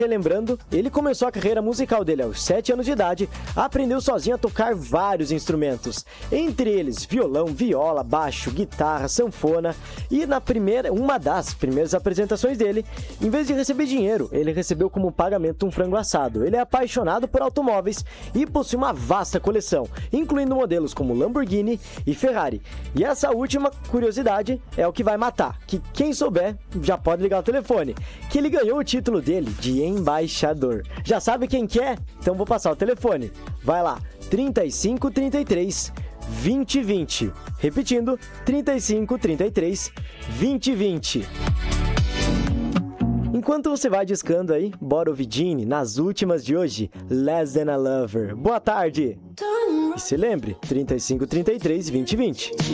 Relembrando, ele começou a carreira musical dele aos 7 anos de idade, aprendeu sozinho a tocar vários instrumentos, entre eles violão, viola, baixo, guitarra, sanfona, e uma das primeiras apresentações dele, em vez de receber dinheiro, ele recebeu como pagamento um frango assado. Ele é apaixonado por automóveis e possui uma vasta coleção, incluindo modelos como Lamborghini e Ferrari. E essa última curiosidade é o que vai matar, que quem souber já pode ligar o telefone, que ele ganhou o título dele de embaixador. Já sabe quem que é? Então vou passar o telefone. Vai lá, 35 33 20 20. Repetindo, 35 33 20 20. Enquanto você vai discando aí, bora ouvir Gene nas últimas de hoje, Less Than a Lover. Boa tarde! E se lembre, 35 33 20 20.